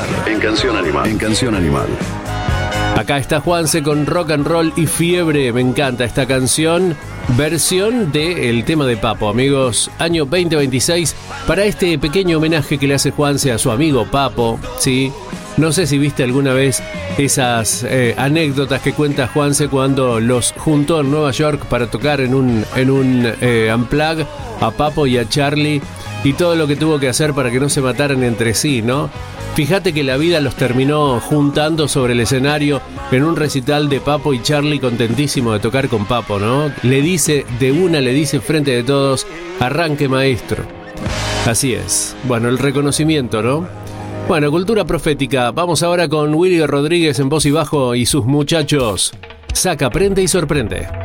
En Canción Animal. En Canción Animal. Acá está Juanse con Rock and Roll y Fiebre. Me encanta esta canción. Versión del tema de Papo, amigos. Año 2026. Para este pequeño homenaje que le hace Juanse a su amigo Papo. Sí. No sé si viste alguna vez esas anécdotas que cuenta Juanse cuando los juntó en Nueva York para tocar en un unplug a Papo y a Charlie y todo lo que tuvo que hacer para que no se mataran entre sí, ¿no? Fíjate que la vida los terminó juntando sobre el escenario en un recital de Papo y Charlie, contentísimo de tocar con Papo, ¿no? Le dice frente de todos, arranque maestro. Así es. Bueno, el reconocimiento, ¿no? Bueno, cultura profética. Vamos ahora con Willy Rodríguez en voz y bajo y sus muchachos. Saca, prende y sorprende.